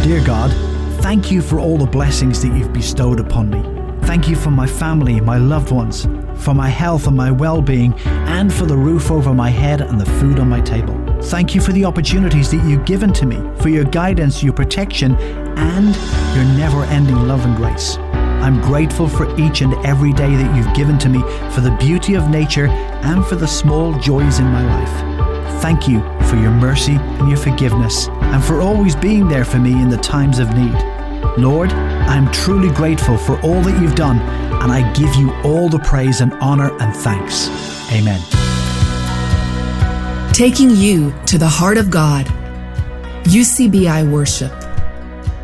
Dear God, thank you for all the blessings that you've bestowed upon me. Thank you for my family, my loved ones, for my health and my well-being, and for the roof over my head and the food on my table. Thank you for the opportunities that you've given to me, for your guidance, your protection, and your never-ending love and grace. I'm grateful for each and every day that you've given to me, for the beauty of nature and for the small joys in my life. Thank you for your mercy and your forgiveness, and for always being there for me in the times of need. Lord, I am truly grateful for all that you've done, and I give you all the praise and honor and thanks. Amen. Taking you to the heart of God. UCBI Worship.